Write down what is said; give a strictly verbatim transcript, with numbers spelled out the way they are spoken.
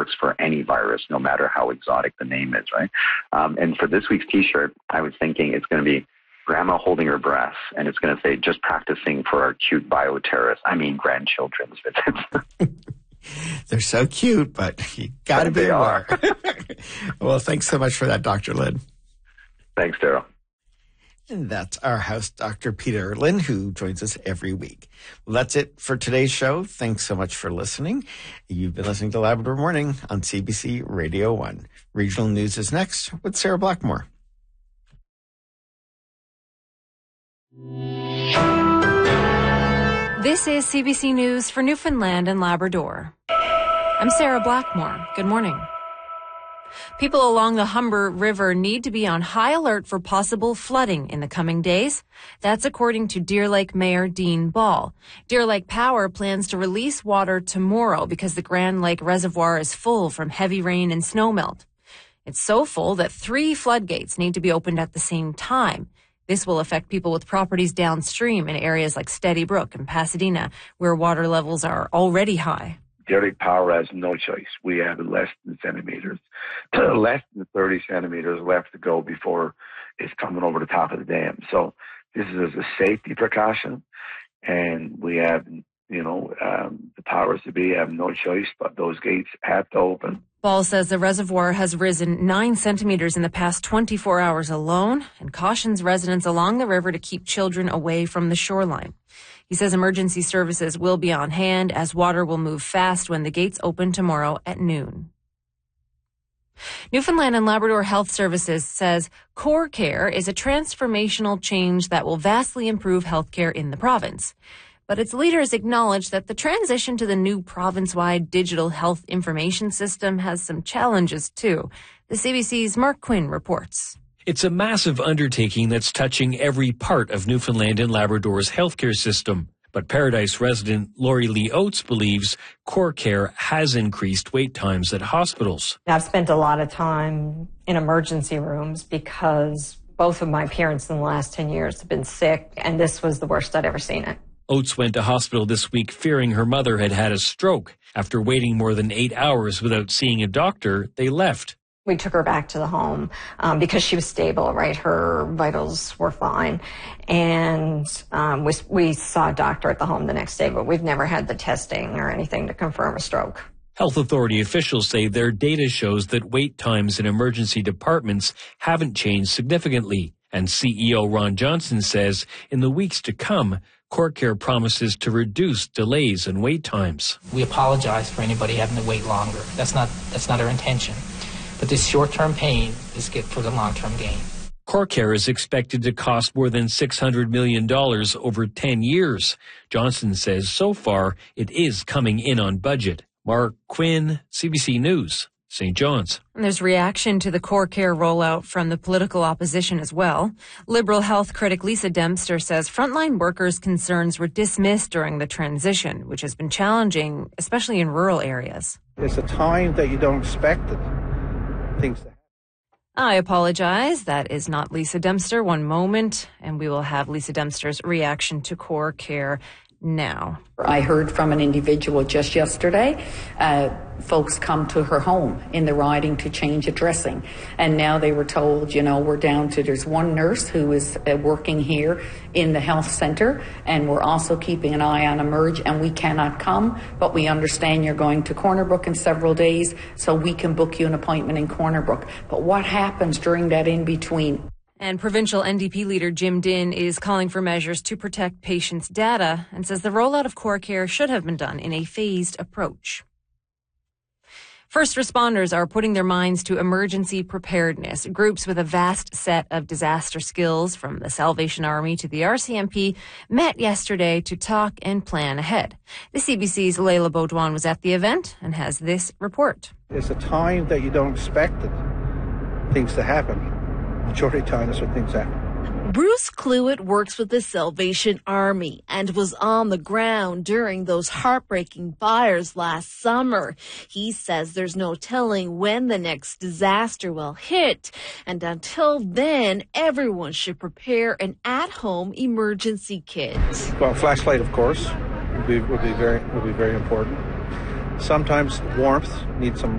works for any virus, no matter how exotic the name is, right? Um, and for this week's T-shirt, I was thinking it's going to be grandma holding her breath, and it's going to say, just practicing for our cute bioterrorists. I mean, grandchildren's visits. They're so cute, but you got to be aware. Well, thanks so much for that, Doctor Lynn. Thanks, Daryl. And that's our host, Doctor Peter Lynn, who joins us every week. Well, that's it for today's show. Thanks so much for listening. You've been listening to Labrador Morning on C B C Radio one. Regional News is next with Sarah Blackmore. This is C B C News for Newfoundland and Labrador. I'm Sarah Blackmore. Good morning. People along the Humber River need to be on high alert for possible flooding in the coming days. That's according to Deer Lake Mayor Dean Ball. Deer Lake Power plans to release water tomorrow because the Grand Lake Reservoir is full from heavy rain and snowmelt. It's so full that three floodgates need to be opened at the same time. This will affect people with properties downstream in areas like Steady Brook and Pasadena, where water levels are already high. Deer Lake Power has no choice. We have less than centimeters, less than thirty centimeters left to go before it's coming over the top of the dam. So this is a safety precaution, and we have, you know, um, the powers to be have no choice, but those gates have to open. Ball says the reservoir has risen nine centimeters in the past twenty-four hours alone and cautions residents along the river to keep children away from the shoreline. He says emergency services will be on hand as water will move fast when the gates open tomorrow at noon. Newfoundland and Labrador Health Services says Core Care is a transformational change that will vastly improve healthcare in the province. But its leaders acknowledge that the transition to the new province-wide digital health information system has some challenges, too. The C B C's Mark Quinn reports. It's a massive undertaking that's touching every part of Newfoundland and Labrador's healthcare system. But Paradise resident Lori Lee Oates believes Core Care has increased wait times at hospitals. I've spent a lot of time in emergency rooms because both of my parents in the last ten years have been sick, and this was the worst I'd ever seen it. Oates went to hospital this week fearing her mother had had a stroke. After waiting more than eight hours without seeing a doctor, they left. We took her back to the home um, because she was stable, right? Her vitals were fine. And um, we, we saw a doctor at the home the next day, but we've never had the testing or anything to confirm a stroke. Health authority officials say their data shows that wait times in emergency departments haven't changed significantly. And C E O Ron Johnson says in the weeks to come, Core Care promises to reduce delays and wait times. We apologize for anybody having to wait longer. That's not that's not our intention. But this short-term pain is good for the long-term gain. Core Care is expected to cost more than six hundred million dollars over ten years. Johnson says so far it is coming in on budget. Mark Quinn, C B C News, Saint John's. There's reaction to the Core Care rollout from the political opposition as well. Liberal health critic Lisa Dempster says frontline workers' concerns were dismissed during the transition, which has been challenging, especially in rural areas. It's a time that you don't expect it. Things to happen. I apologize. That is not Lisa Dempster. One moment, and we will have Lisa Dempster's reaction to Core Care now. I heard from an individual just yesterday, uh, folks come to her home in the riding to change a dressing. And now they were told, you know, we're down to, there's one nurse who is uh, working here in the health center, and we're also keeping an eye on Emerge, and we cannot come, but we understand you're going to Corner Brook in several days, so we can book you an appointment in Corner Brook. But what happens during that in-between? And provincial N D P leader Jim Dinn is calling for measures to protect patients' data and says the rollout of Core Care should have been done in a phased approach. First responders are putting their minds to emergency preparedness. Groups with a vast set of disaster skills, from the Salvation Army to the R C M P, met yesterday to talk and plan ahead. The C B C's Leila Baudouin was at the event and has this report. It's a time that you don't expect it, things to happen. Majority of the time, that's when things happen. Bruce Cluett works with the Salvation Army and was on the ground during those heartbreaking fires last summer. He says there's no telling when the next disaster will hit, and until then, everyone should prepare an at-home emergency kit. Well, flashlight, of course, would be, would be very would be very important. Sometimes warmth, need some